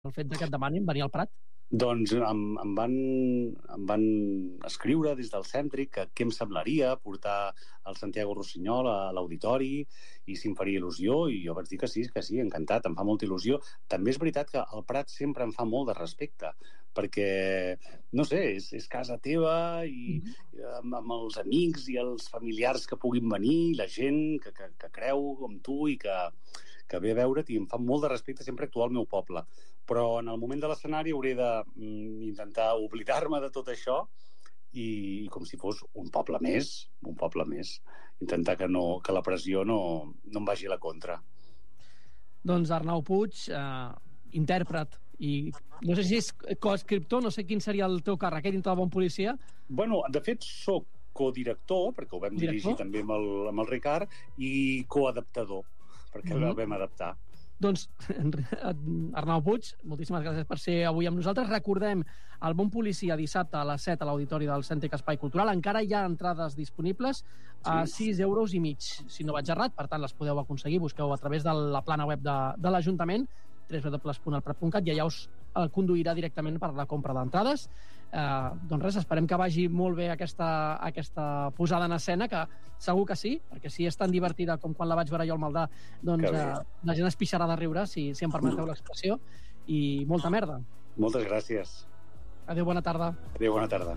el fet que et demanin venir al Prat? Doncs em van escriure des del Cèntric que què em semblaria portar el Santiago Rossinyol a l'auditori i si em faria il·lusió, i jo vaig dir que sí, encantat, em fa molta il·lusió. També és veritat que el Prat sempre em fa molt de respecte, perquè, no sé, és casa teva i amb els amics i els familiars que puguin venir, la gent que creu com tu i que ve a veure't, i em fa molt de respecte sempre actuar al meu poble. Però en el moment de l'escenari hauré d'intentar oblidar-me de tot això i com si fos un poble més. Intentar que la pressió no em vagi a la contra. Doncs Arnau Puig, intèrpret, i no sé si és coescriptor, no sé quin seria el teu càrrec dintre del Bon Policia. Bueno, de fet, soc codirector, perquè ho vam dirigir també amb el Ricard, i coadaptador, perquè el vam adaptar. Doncs, Arnau Puig, moltíssimes gràcies per ser avui amb nosaltres. Recordem, el Bon Policia dissabte a les 7 a l'Auditori del Cèntric Espai Cultural. Encara hi ha entrades disponibles a 6,5 €, si no vaig errat. Per tant, les podeu aconseguir. Busqueu a través de la plana web de l'Ajuntament, www.alprat.cat, i allà us conduirà directament per la compra d'entrades. Doncs res, esperem que vagi molt bé aquesta posada en escena, que segur que sí, perquè si és tan divertida com quan la vaig veure jo al Maldà, doncs la gent es pixarà de riure, si em permeteu l'expressió, i molta merda. Moltes gràcies. Adéu, bona tarda. Adéu, bona tarda.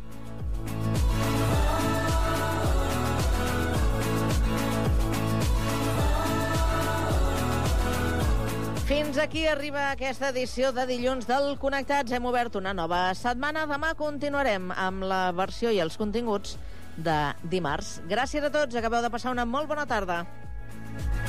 Fins aquí arriba aquesta edició de dilluns del Connectats. Hem obert una nova setmana. Demà continuarem amb la versió i els continguts de dimarts. Gràcies a tots. Acabeu de passar una molt bona tarda.